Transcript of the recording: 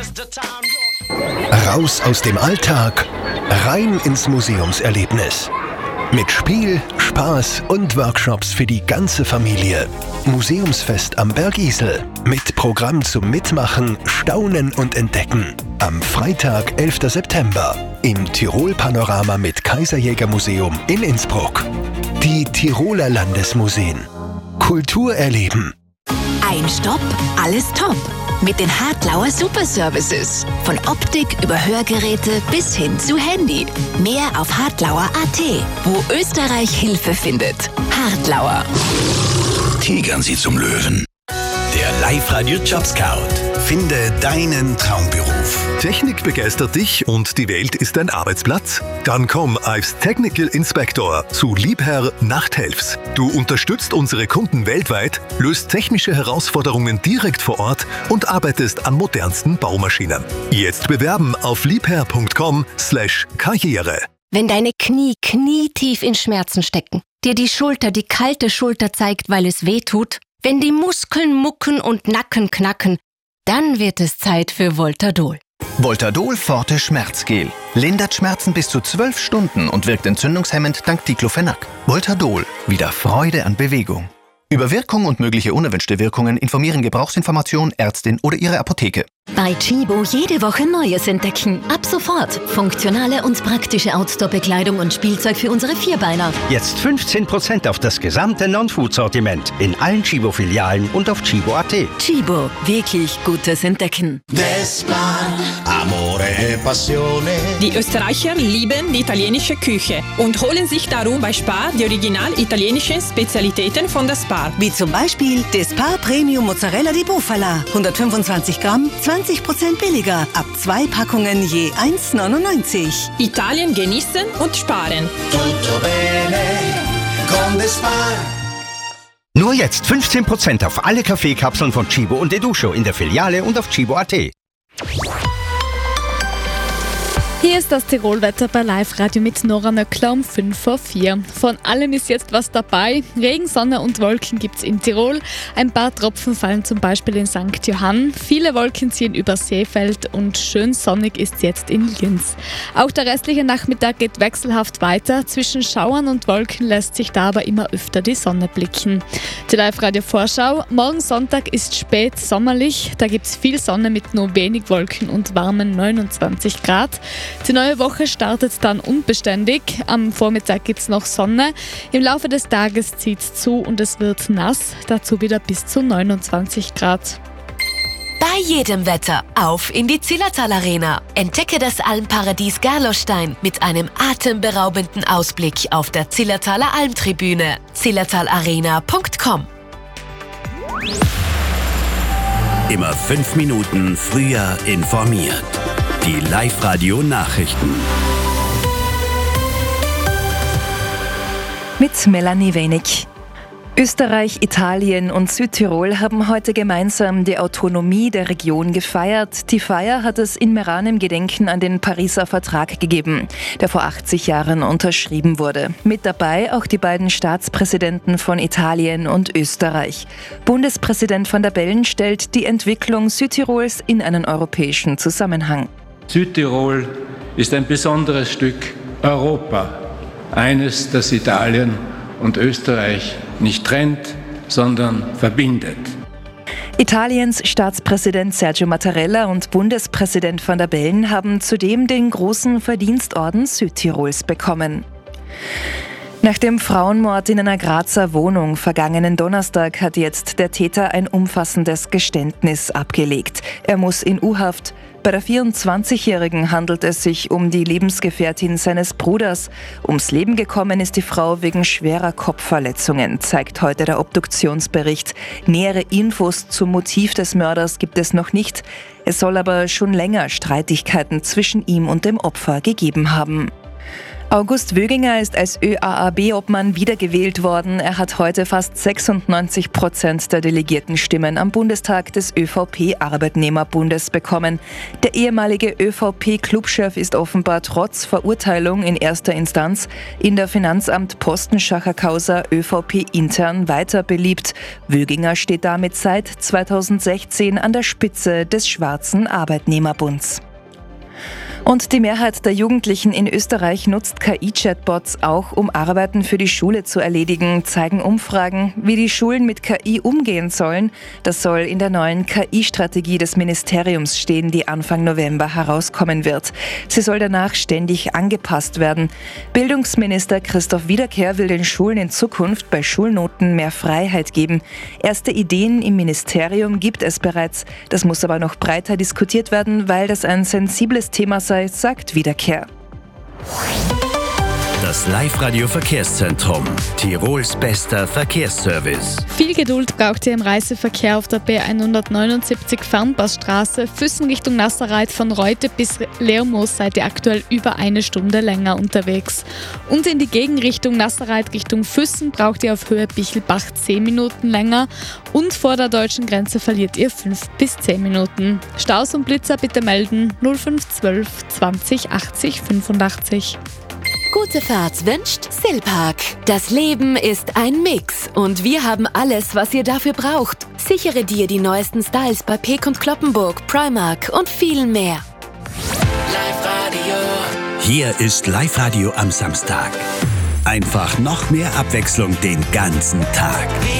Raus aus dem Alltag, rein ins Museumserlebnis. Mit Spiel, Spaß und Workshops für die ganze Familie. Museumsfest am Bergisel. Mit Programm zum Mitmachen, Staunen und Entdecken. Am Freitag, 11. September. Im Tirol-Panorama mit Kaiserjäger-Museum in Innsbruck. Die Tiroler Landesmuseen. Kultur erleben. Ein Stopp, alles top. Mit den Hartlauer Superservices. Von Optik über Hörgeräte bis hin zu Handy. Mehr auf hartlauer.at, wo Österreich Hilfe findet. Hartlauer. Tigern Sie zum Löwen. Der Live-Radio Jobscout. Finde deinen Traumberuf. Technik begeistert dich und die Welt ist dein Arbeitsplatz? Dann komm als Technical Inspector zu Liebherr Nachthelfs. Du unterstützt unsere Kunden weltweit, löst technische Herausforderungen direkt vor Ort und arbeitest an modernsten Baumaschinen. Jetzt bewerben auf liebherr.com/Karriere. Wenn deine Knie knietief in Schmerzen stecken, dir die Schulter die kalte Schulter zeigt, weil es weh tut, wenn die Muskeln mucken und Nacken knacken, dann wird es Zeit für Voltadol. Voltadol Forte Schmerzgel. Lindert Schmerzen bis zu 12 Stunden und wirkt entzündungshemmend dank Diclofenac. Voltadol. Wieder Freude an Bewegung. Über Wirkung und mögliche unerwünschte Wirkungen informieren Gebrauchsinformation, Ärztin oder Ihre Apotheke. Bei Chibo jede Woche Neues entdecken. Ab sofort funktionale und praktische Outdoor-Bekleidung und Spielzeug für unsere Vierbeiner. Jetzt 15% auf das gesamte Non-Food-Sortiment in allen Chibo-Filialen und auf chibo.at. Chibo, wirklich gutes Entdecken. Amore e passione. Die Österreicher lieben die italienische Küche und holen sich darum bei Spar die original italienischen Spezialitäten von der Spar. Wie zum Beispiel der Spar Premium Mozzarella di Bufala. 125 Gramm, 20% billiger. Ab 2 Packungen je 1,99. Italien genießen und sparen. Tutto bene con the Spar. Nur jetzt 15% auf alle Kaffeekapseln von Chibo und Educho in der Filiale und auf chibo.at. Hier ist das Tirolwetter bei Live-Radio mit Nora Nöckler um 5:04. Von allem ist jetzt was dabei. Regen, Sonne und Wolken gibt's in Tirol. Ein paar Tropfen fallen zum Beispiel in St. Johann. Viele Wolken ziehen über Seefeld und schön sonnig ist jetzt in Linz. Auch der restliche Nachmittag geht wechselhaft weiter. Zwischen Schauern und Wolken lässt sich da aber immer öfter die Sonne blicken. Die Live-Radio-Vorschau. Morgen Sonntag ist spät sommerlich. Da gibt's viel Sonne mit nur wenig Wolken und warmen 29 Grad. Die neue Woche startet dann unbeständig. Am Vormittag gibt es noch Sonne. Im Laufe des Tages zieht es zu und es wird nass. Dazu wieder bis zu 29 Grad. Bei jedem Wetter auf in die Zillertal Arena. Entdecke das Almparadies Gerlostein mit einem atemberaubenden Ausblick auf der Zillertaler Almtribüne. zillertalarena.com. Immer 5 Minuten früher informiert. Die Live-Radio-Nachrichten. Mit Melanie Wenig. Österreich, Italien und Südtirol haben heute gemeinsam die Autonomie der Region gefeiert. Die Feier hat es in Meran im Gedenken an den Pariser Vertrag gegeben, der vor 80 Jahren unterschrieben wurde. Mit dabei auch die beiden Staatspräsidenten von Italien und Österreich. Bundespräsident van der Bellen stellt die Entwicklung Südtirols in einen europäischen Zusammenhang. Südtirol ist ein besonderes Stück Europa, eines, das Italien und Österreich nicht trennt, sondern verbindet. Italiens Staatspräsident Sergio Mattarella und Bundespräsident van der Bellen haben zudem den großen Verdienstorden Südtirols bekommen. Nach dem Frauenmord in einer Grazer Wohnung vergangenen Donnerstag hat jetzt der Täter ein umfassendes Geständnis abgelegt. Er muss in U-Haft. Bei der 24-Jährigen handelt es sich um die Lebensgefährtin seines Bruders. Ums Leben gekommen ist die Frau wegen schwerer Kopfverletzungen, zeigt heute der Obduktionsbericht. Nähere Infos zum Motiv des Mörders gibt es noch nicht. Es soll aber schon länger Streitigkeiten zwischen ihm und dem Opfer gegeben haben. August Wöginger ist als ÖAAB-Obmann wiedergewählt worden. Er hat heute fast 96% der Delegiertenstimmen am Bundestag des ÖVP-Arbeitnehmerbundes bekommen. Der ehemalige ÖVP-Clubchef ist offenbar trotz Verurteilung in erster Instanz in der Finanzamt-Postenschacher-Causa ÖVP intern weiter beliebt. Wöginger steht damit seit 2016 an der Spitze des Schwarzen Arbeitnehmerbunds. Und die Mehrheit der Jugendlichen in Österreich nutzt KI-Chatbots auch, um Arbeiten für die Schule zu erledigen, zeigen Umfragen. Wie die Schulen mit KI umgehen sollen, das soll in der neuen KI-Strategie des Ministeriums stehen, die Anfang November herauskommen wird. Sie soll danach ständig angepasst werden. Bildungsminister Christoph Wiederkehr will den Schulen in Zukunft bei Schulnoten mehr Freiheit geben. Erste Ideen im Ministerium gibt es bereits. Das muss aber noch breiter diskutiert werden, weil das ein sensibles Thema sei, sagt Wiederkehr. Das Live-Radio-Verkehrszentrum. Tirols bester Verkehrsservice. Viel Geduld braucht ihr im Reiseverkehr auf der B179 Fernbassstraße. Füssen Richtung Nasserreit von Reute bis Leermoos seid ihr aktuell über eine Stunde länger unterwegs. Und in die Gegenrichtung Nasserreit Richtung Füssen braucht ihr auf Höhe Bichelbach 10 Minuten länger. Und vor der deutschen Grenze verliert ihr 5 bis 10 Minuten. Staus und Blitzer bitte melden 0512 20 80 85. Gute Fahrt wünscht Silpark. Das Leben ist ein Mix und wir haben alles, was ihr dafür braucht. Sichere dir die neuesten Styles bei Peek & Cloppenburg, Primark und viel mehr. Live-Radio. Hier ist Live-Radio am Samstag. Einfach noch mehr Abwechslung den ganzen Tag.